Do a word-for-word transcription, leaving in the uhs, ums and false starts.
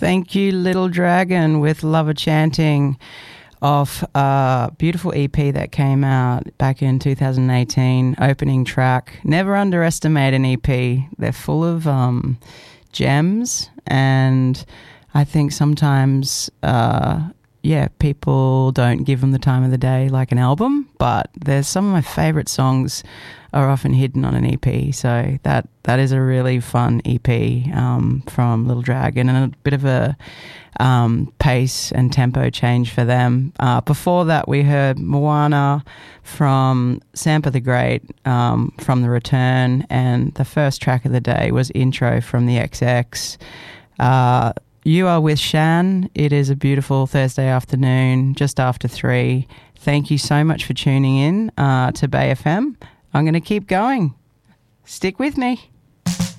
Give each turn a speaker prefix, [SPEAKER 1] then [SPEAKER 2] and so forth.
[SPEAKER 1] Thank you, Little Dragon, with Lover Chanting, off a beautiful E P that came out back in two thousand eighteen, opening track. Never underestimate an E P. They're full of um, gems, and I think sometimes, uh, yeah, people don't give them the time of the day like an album, but there's some of my favourite songs are often hidden on an E P, so that that is a really fun E P um, from Little Dragon, and a bit of a um, pace and tempo change for them. Uh, before that, we heard Moana from Sampa the Great um, from The Return, and the first track of the day was Intro from the X X. Uh, you are with Shan. It is a beautiful Thursday afternoon, just after three. Thank you so much for tuning in uh, to Bay F M. I'm going to keep going. Stick with me.